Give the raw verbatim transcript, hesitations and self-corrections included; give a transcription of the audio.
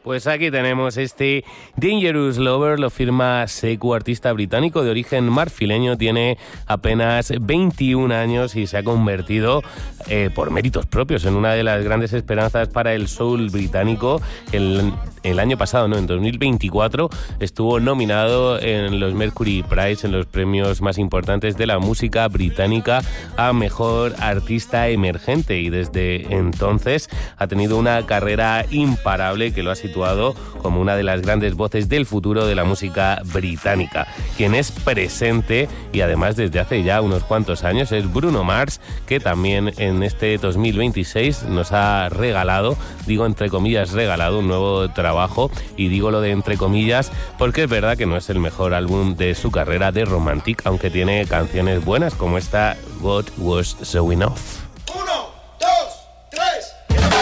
Pues aquí tenemos este Dangerous Lover, lo firma Sekou, artista británico de origen marfileño, tiene apenas veintiún años y se ha convertido eh, por méritos propios en una de las grandes esperanzas para el soul británico. El, el año pasado, no, en dos mil veinticuatro, estuvo nominado en los Mercury Prize, en los premios más importantes de la música británica, a Mejor Artista Emergente, y desde entonces ha tenido una carrera imparable que lo ha situado como una de las grandes voces del futuro de la música británica. Quien es presente, y además desde hace ya unos cuantos años, es Bruno Mars, que también en este dos mil veintiséis nos ha regalado, digo entre comillas regalado, un nuevo trabajo, y digo lo de entre comillas porque es verdad que no es el mejor álbum de su carrera de Romantic, aunque tiene canciones buenas como esta What Was So Enough.